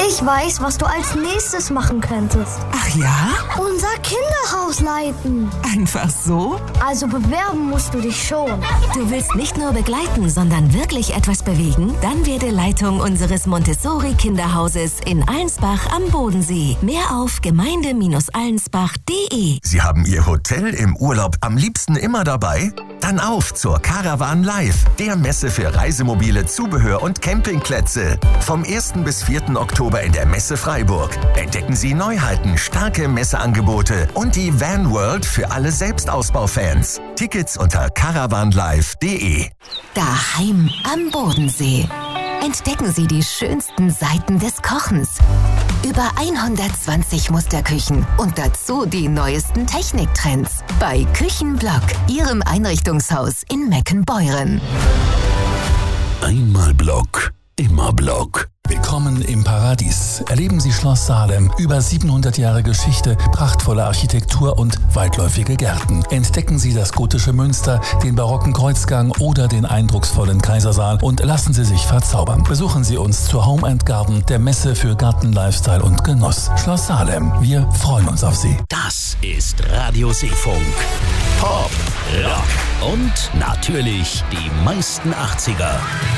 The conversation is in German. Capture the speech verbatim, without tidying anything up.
Ich weiß, was du als nächstes machen könntest. Ach ja? Unser Kinderhaus leiten. Einfach so? Also bewerben musst du dich schon. Du willst nicht nur begleiten, sondern wirklich etwas bewegen? Dann werde Leitung unseres Montessori-Kinderhauses in Allensbach am Bodensee. Mehr auf gemeinde Bindestrich allensbach punkt de. Sie haben Ihr Hotel im Urlaub am liebsten immer dabei? Dann auf zur Caravan Live, der Messe für Reisemobile, Zubehör und Campingplätze. Vom ersten bis vierten Oktober in der Messe Freiburg. Entdecken Sie Neuheiten, starke Messeangebote und die Van World für alle Selbstausbaufans. Tickets unter caravan live punkt de. Daheim am Bodensee. Entdecken Sie die schönsten Seiten des Kochens. Über hundertzwanzig Musterküchen und dazu die neuesten Techniktrends. Bei Küchenblock, Ihrem Einrichtungshaus in Meckenbeuren. Einmal Block, immer Block. Willkommen im Paradies. Erleben Sie Schloss Salem. Über siebenhundert Jahre Geschichte, prachtvolle Architektur und weitläufige Gärten. Entdecken Sie das gotische Münster, den barocken Kreuzgang oder den eindrucksvollen Kaisersaal und lassen Sie sich verzaubern. Besuchen Sie uns zur Home and Garden, der Messe für Garten, Lifestyle und Genuss. Schloss Salem. Wir freuen uns auf Sie. Das ist Radio Seefunk. Pop, Rock und natürlich die meisten achtziger.